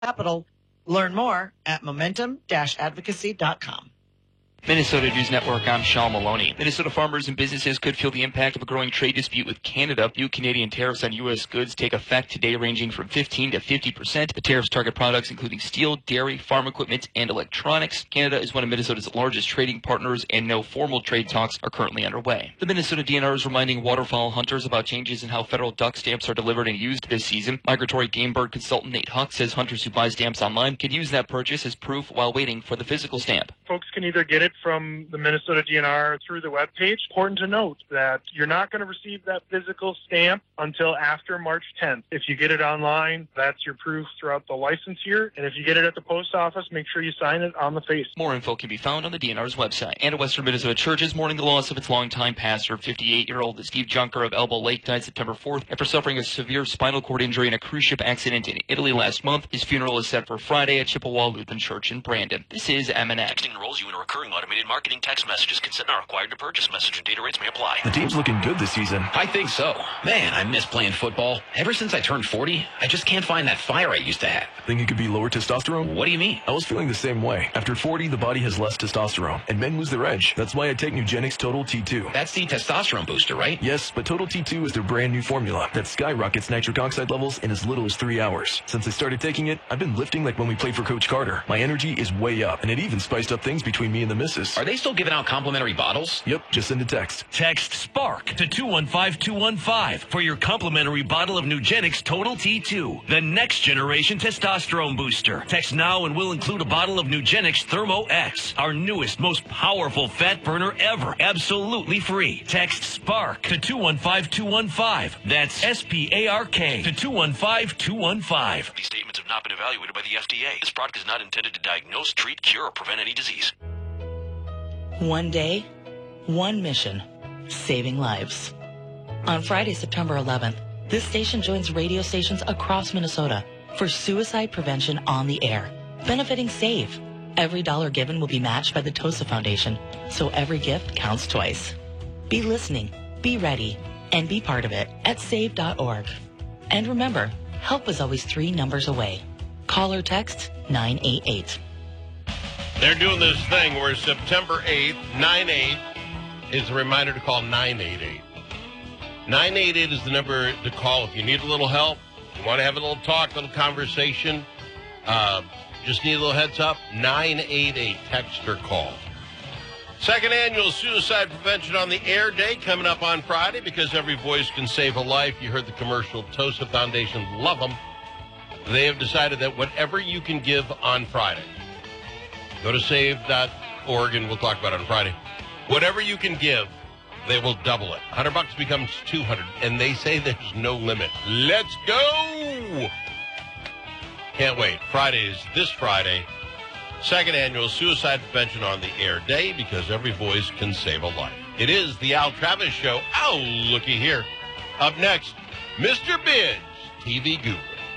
Capital. Learn more at momentum-advocacy.com. Minnesota News Network, I'm Sean Maloney. Minnesota farmers and businesses could feel the impact of a growing trade dispute with Canada. New Canadian tariffs on U.S. goods take effect today, ranging from 15 to 50%. The tariffs target products including steel, dairy, farm equipment, and electronics. Canada is one of Minnesota's largest trading partners, and no formal trade talks are currently underway. The Minnesota DNR is reminding waterfowl hunters about changes in how federal duck stamps are delivered and used this season. Migratory game bird consultant Nate Huck says hunters who buy stamps online can use that purchase as proof while waiting for the physical stamp. Folks can either get it from the Minnesota DNR through the webpage. Important to note that you're not going to receive that physical stamp until after March 10th. If you get it online, that's your proof throughout the license year. And if you get it at the post office, make sure you sign it on the face. More info can be found on the DNR's website. And a Western Minnesota church is mourning the loss of its longtime pastor, 58-year-old Steve Junker of Elbow Lake, died September 4th after suffering a severe spinal cord injury in a cruise ship accident in Italy last month. His funeral is set for Friday at Chippewa Lutheran Church in Brandon. This is MNX. Texting enrolls you in a recurring automated marketing text messages. Consent not required to purchase. Message and data rates may apply. The team's looking good this season. I think so. Man, I miss playing football. Ever since I turned 40, I just can't find that fire I used to have. Think it could be lower testosterone? What do you mean? I was feeling the same way. After 40, the body has less testosterone, and men lose their edge. That's why I take Nugenix Total T2. That's the testosterone booster, right? Yes, but Total T2 is their brand new formula that skyrockets nitric oxide levels in as little as 3 hours. Since I started taking it, I've been lifting like when we played for Coach Carter. My energy is way up, and it even spiced up things between me and the missus. Are they still giving out complimentary bottles? Yep, just send a text. Text SPARK to 215-215 for your complimentary bottle of Nugenix Total T2, the next generation testosterone booster. Text now and we'll include a bottle of Nugenix Thermo X, our newest, most powerful fat burner ever, absolutely free. Text SPARK to 215-215. That's SPARK to 215-215. These statements have not been evaluated by the FDA. This product is not intended to diagnose, treat, cure, or prevent any disease. One day, one mission, saving lives. On Friday, September 11th, this station joins radio stations across Minnesota for suicide prevention on the air, benefiting SAVE. Every dollar given will be matched by the TOSA Foundation, so every gift counts twice. Be listening, be ready, and be part of it at save.org. And remember, help is always 3 numbers away. Call or text 988. They're doing this thing where September 8th, 9/8, is a reminder to call 988. 988 is the number to call if you need a little help, you want to have a little talk, a little conversation, just need a little heads up, 988, text or call. Second annual Suicide Prevention on the Air Day coming up on Friday because every voice can save a life. You heard the commercial. TOSA Foundation, love them. They have decided that whatever you can give on Friday, go to save.org and we'll talk about it on Friday. Whatever you can give, they will double it. $100 becomes $200, and they say there's no limit. Let's go! Can't wait. Friday is this Friday. Second annual Suicide Prevention on the Air Day because every voice can save a life. It is the Al Travis Show. Oh, looky here. Up next, Mr. Bid's TV Guru.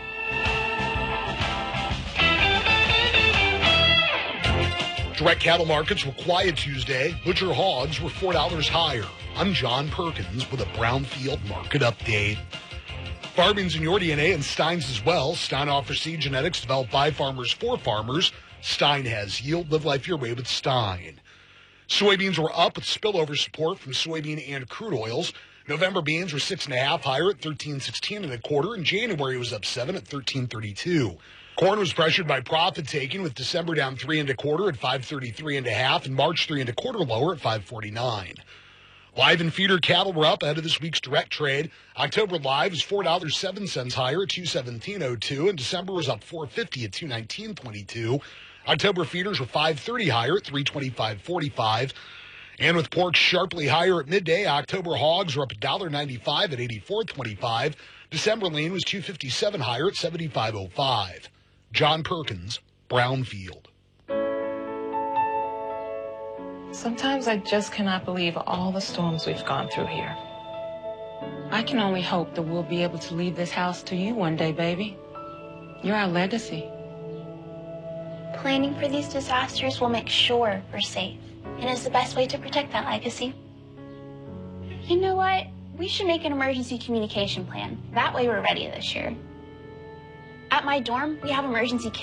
Direct cattle markets were quiet Tuesday. Butcher hogs were $4 higher. I'm John Perkins with a Brownfield market update. Farming's in your DNA and Stein's as well. Stein offers seed genetics developed by farmers for farmers. Stein has yield. Live life your way with Stein. Soybeans were up with spillover support from soybean and crude oils. November beans were 6.5 higher at $13.16 and January was up 7 at $13.32. Corn was pressured by profit taking with December down 3.25 at $5.33.5 and March 3.25 lower at $5.49. Live and feeder cattle were up ahead of this week's direct trade. October live is $4.07 higher at $217.02 and December was up $4.50 at $219.22. October feeders were $5.30 higher at $325.45. And with pork sharply higher at midday, October hogs were up $1.95 at $84.25. December lean was $2.57 higher at $75.05. John Perkins, Brownfield. Sometimes I just cannot believe all the storms we've gone through here. I can only hope that we'll be able to leave this house to you one day, baby. You're our legacy. Planning for these disasters will make sure we're safe, and is the best way to protect that legacy. You know what? We should make an emergency communication plan. That way we're ready this year. At my dorm, we have emergency